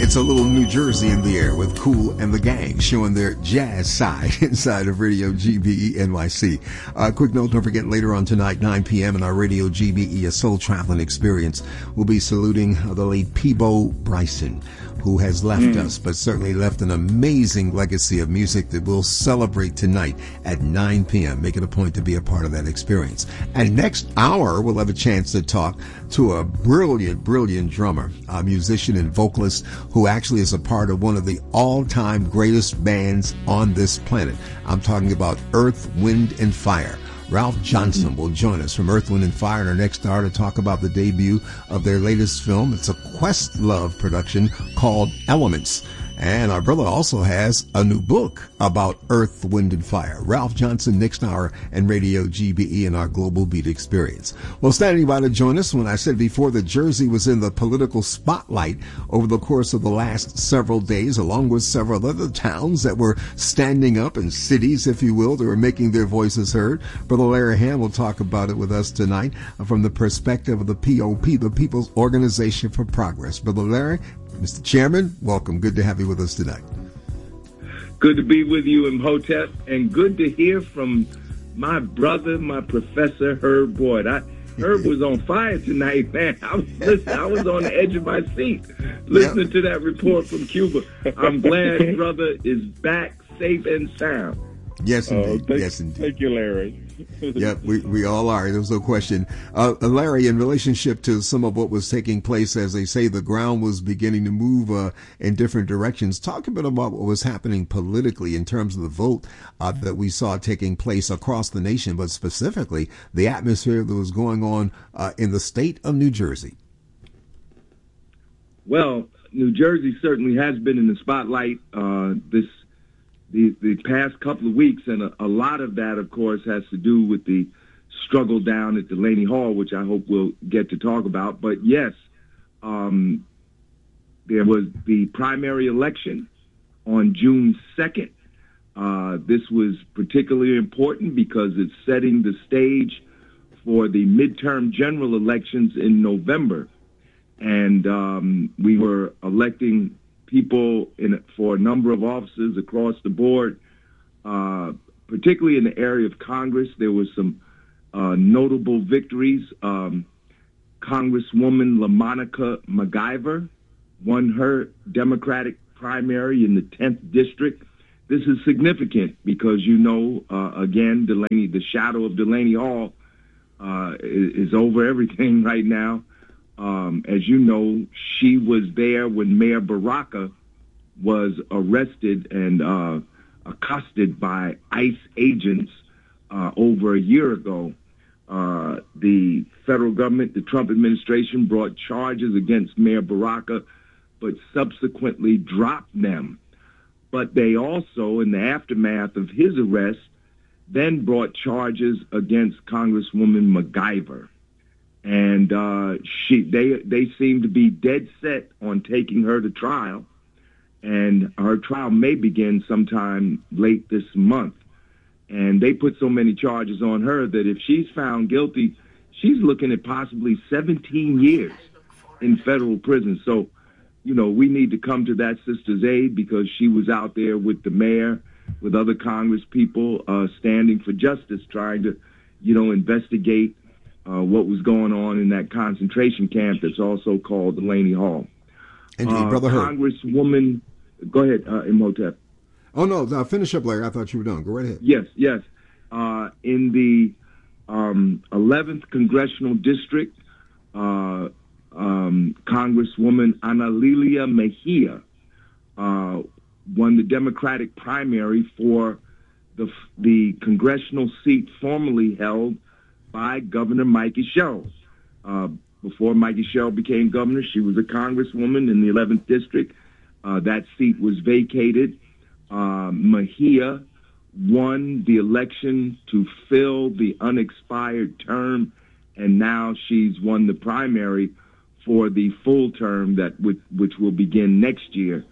It's a little New Jersey in the air with Kool and the Gang showing their jazz side inside of Radio GBE NYC. Quick note, don't forget later on tonight, 9 p.m. in our Radio GBE, a soul traveling experience, we'll be saluting the late Peabo Bryson, who has left us, but certainly left an amazing legacy of music that we'll celebrate tonight at 9 p.m. Make it a point to be a part of that experience. And next hour, we'll have a chance to talk to a brilliant drummer, a musician and vocalist who actually is a part of one of the all-time greatest bands on this planet. I'm talking about Earth, Wind, and Fire. Ralph Johnson will join us from Earth, Wind & Fire in our next hour to talk about the debut of their latest film. It's a Questlove production called Elements. And our brother also has a new book about Earth, Wind, and Fire. Ralph Johnson next hour and Radio GBE in our Global Beat experience. Well, standing by to join us, when I said before that Jersey was in the political spotlight over the course of the last several days, along with several other towns that were standing up and cities, if you will, that were making their voices heard. Brother Larry Ham will talk about it with us tonight from the perspective of the POP, the People's Organization for Progress. Brother Larry, Mr. Chairman, welcome. Good to have you with us tonight. Good to be with you, Imhotep, and good to hear from my brother, my professor, Herb Boyd. Herb was on fire tonight, man. I was on the edge of my seat listening to that report from Cuba. I'm glad brother is back safe and sound. Yes, indeed. Yes, indeed. Thank you, Larry. Yep, we all are. There's no question. Larry, in relationship to some of what was taking place, as they say, the ground was beginning to move in different directions. Talk a bit about what was happening politically in terms of the vote that we saw taking place across the nation, but specifically the atmosphere that was going on in the state of New Jersey. Well, New Jersey certainly has been in the spotlight the past couple of weeks, and a lot of that, of course, has to do with the struggle down at Delaney Hall, which I hope we'll get to talk about. But yes, there was the primary election on June 2nd. This was particularly important because it's setting the stage for the midterm general elections in November. And we were electing people for a number of offices across the board, particularly in the area of Congress. There were some notable victories. Congresswoman LaMonica McIver won her Democratic primary in the 10th district. This is significant because, again, the shadow of Delaney Hall is over everything right now. As you know, she was there when Mayor Baraka was arrested and accosted by ICE agents over a year ago. The federal government, the Trump administration, brought charges against Mayor Baraka, but subsequently dropped them. But they also, in the aftermath of his arrest, then brought charges against Congresswoman McIver. And they seem to be dead set on taking her to trial, and her trial may begin sometime late this month. And they put so many charges on her that if she's found guilty, she's looking at possibly 17 years in federal prison. So, we need to come to that sister's aid because she was out there with the mayor, with other Congress people standing for justice, trying to, investigate what was going on in that concentration camp that's also called Delaney Hall. Indeed, Brother Herb. Congresswoman, go ahead, Imhotep. Oh, no, finish up, Larry. I thought you were done. Go right ahead. Yes. In the 11th Congressional District, Congresswoman Ana Lilia Mejia won the Democratic primary for the congressional seat formerly held by Governor Mikey Sherrill. Before Mikey Sherrill became governor, she was a congresswoman in the 11th district. That seat was vacated. Mejia won the election to fill the unexpired term, and now she's won the primary for the full term which will begin next year,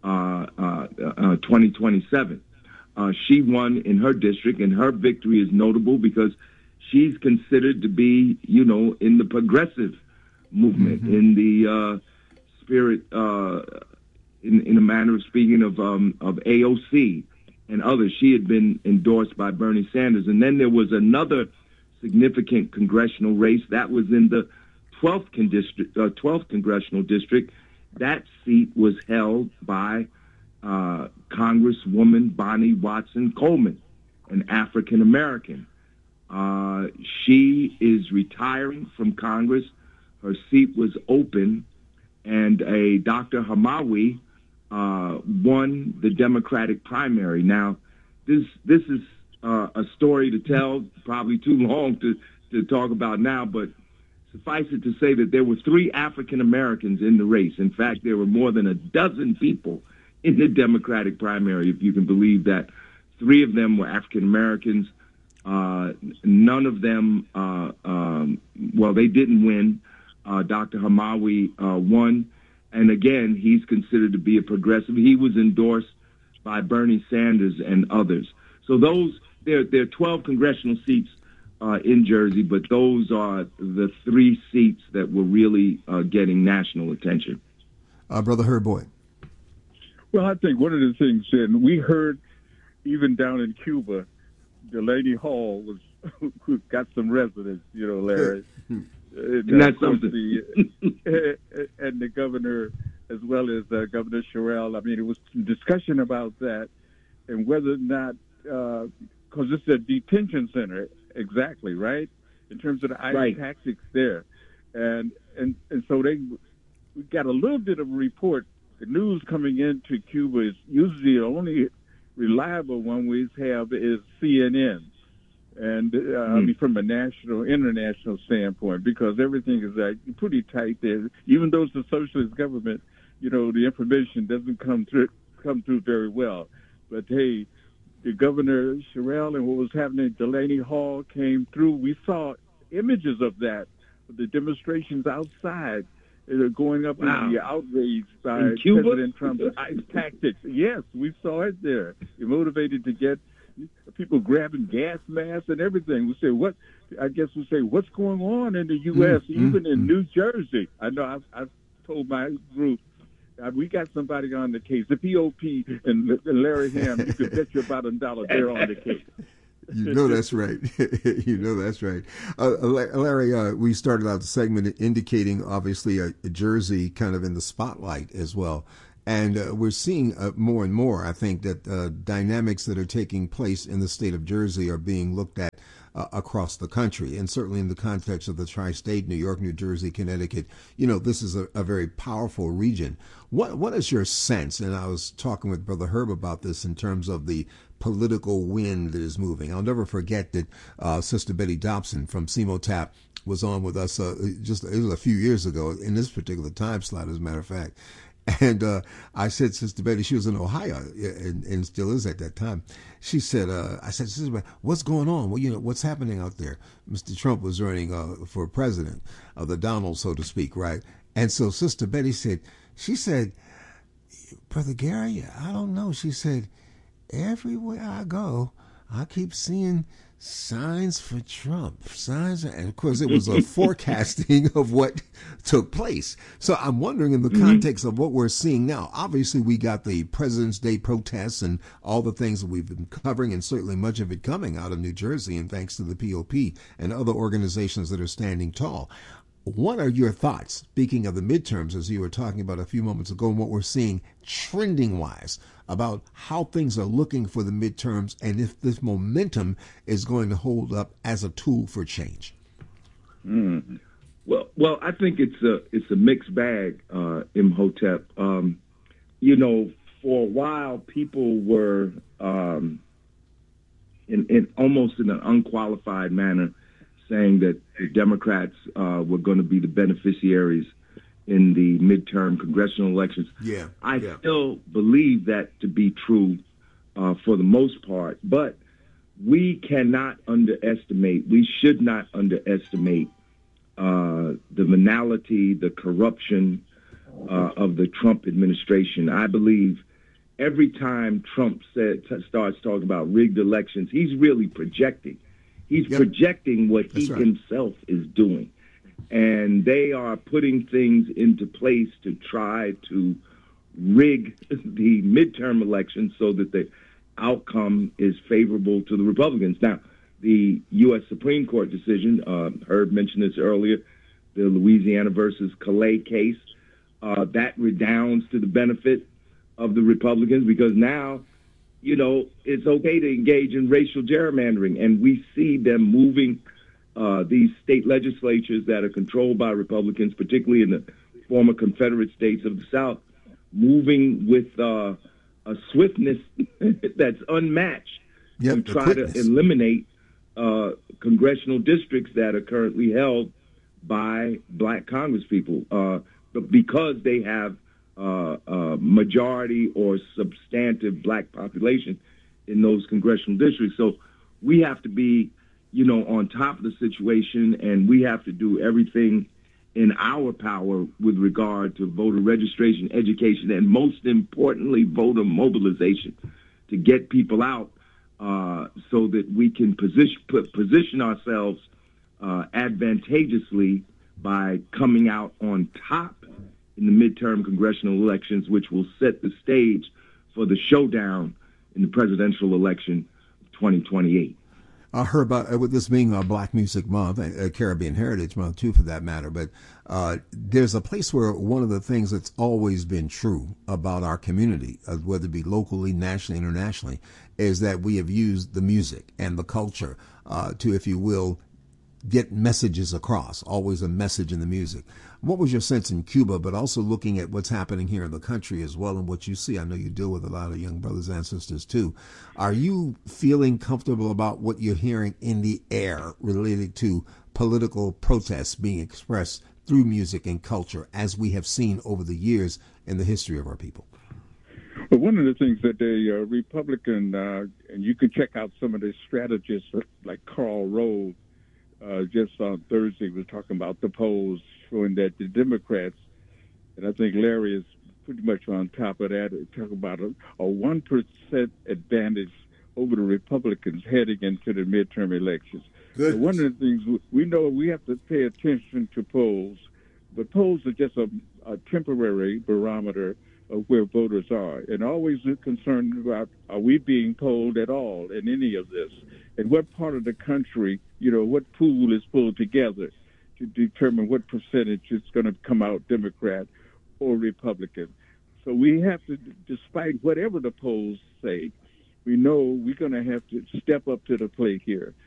2027. She won in her district, and her victory is notable because she's considered to be, in the progressive movement, in the spirit, in a manner of speaking, of AOC and others. She had been endorsed by Bernie Sanders. And then there was another significant congressional race that was in the 12th congressional district. That seat was held by Congresswoman Bonnie Watson Coleman, an African American. She is retiring from Congress. Her seat was open, and a Dr. Hamawi won the Democratic primary. Now, this is a story to tell, probably too long to talk about now, but suffice it to say that there were 3 African Americans in the race. In fact, there were more than a dozen people in the Democratic primary, if you can believe that. 3 of them were African Americans. None of them, they didn't win. Dr. Hamawi won. And again, he's considered to be a progressive. He was endorsed by Bernie Sanders and others. So there are 12 congressional seats in Jersey, but those are the 3 seats that were really getting national attention. Brother Herb Boyd. Well, I think one of the things, and we heard even down in Cuba, Delaney Hall who got some resonance, Larry. And that's something. And the governor, as well as Governor Sherrill. I mean, it was some discussion about that and whether or not, because it's a detention center, exactly, right? In terms of the ICE tactics there. And so we got a little bit of a report. The news coming into Cuba is usually the only reliable one we have is CNN. And I mean, from a international standpoint, because everything is pretty tight there. Even though it's a socialist government, the information doesn't come through very well. But hey, the Governor Sherrill and what was happening at Delaney Hall came through. We saw images of that, the demonstrations outside, going up into the outrage by President Trump's ICE tactics. Yes, we saw it there. You're motivated to get people grabbing gas masks and everything. We say, what's going on in the U.S., even in New Jersey? I know I've told my group, we got somebody on the case. The POP and Larry Ham, you could bet you about $1 they're on the case. You know that's right. That's right. Larry, we started out the segment indicating, obviously, Jersey kind of in the spotlight as well. And we're seeing more and more, I think, that dynamics that are taking place in the state of Jersey are being looked at across the country. And certainly in the context of the tri-state, New York, New Jersey, Connecticut, this is a very powerful region. What is your sense? And I was talking with Brother Herb about this in terms of the political wind that is moving. I'll never forget that Sister Betty Dobson from CMOTAP was on with us it was a few years ago in this particular time slot, as a matter of fact. And I said, Sister Betty, she was in Ohio and still is at that time. She said, I said, Sister Betty, what's going on? Well, what's happening out there? Mr. Trump was running for president of the Donald, so to speak, right? And so Sister Betty said, Brother Gary, I don't know. She said, everywhere I go, I keep seeing signs for Trump, and of course it was a forecasting of what took place. So I'm wondering, in the context of what we're seeing now, obviously we got the President's Day protests and all the things that we've been covering, and certainly much of it coming out of New Jersey, and thanks to the POP and other organizations that are standing tall. What are your thoughts, speaking of the midterms, as you were talking about a few moments ago, and what we're seeing trending-wise about how things are looking for the midterms, and if this momentum is going to hold up as a tool for change? Well, I think it's a mixed bag, Imhotep. For a while, people were in almost in an unqualified manner saying that the Democrats were going to be the beneficiaries in the midterm congressional elections. I still believe that to be true for the most part, but we should not underestimate the venality, the corruption of the Trump administration. I believe every time Trump starts talking about rigged elections, he's really projecting. He's projecting what he himself is doing. And they are putting things into place to try to rig the midterm elections so that the outcome is favorable to the Republicans. Now, the U.S. Supreme Court decision, Herb mentioned this earlier, the Louisiana versus Calais case, that redounds to the benefit of the Republicans because now, it's okay to engage in racial gerrymandering. And we see them moving these state legislatures that are controlled by Republicans, particularly in the former Confederate states of the South, moving with a swiftness that's unmatched to try to eliminate congressional districts that are currently held by black congresspeople, but because they have majority or substantive black population in those congressional districts. So we have to be, on top of the situation, and we have to do everything in our power with regard to voter registration, education, and most importantly, voter mobilization to get people out so that we can position ourselves advantageously by coming out on top in the midterm congressional elections, which will set the stage for the showdown in the presidential election of 2028. Herb, with this being Black Music Month, Caribbean Heritage Month too, for that matter, but there's a place where one of the things that's always been true about our community, whether it be locally, nationally, internationally, is that we have used the music and the culture to, if you will, get messages across, always a message in the music. What was your sense in Cuba, but also looking at what's happening here in the country as well and what you see? I know you deal with a lot of young brothers and sisters too. Are you feeling comfortable about what you're hearing in the air related to political protests being expressed through music and culture as we have seen over the years in the history of our people? Well, one of the things that the Republican, and you can check out some of the strategists like Karl Rove, just on Thursday was talking about the polls showing that the Democrats, and I think Larry is pretty much on top of that, talking about a 1% advantage over the Republicans heading into the midterm elections. So one of the things we know, we have to pay attention to polls, but polls are just a temporary barometer of where voters are, and always concerned about, are we being polled at all in any of this? And what part of the country, what pool is pulled together to determine what percentage is going to come out Democrat or Republican. So we have to, despite whatever the polls say, we know we're going to have to step up to the plate here.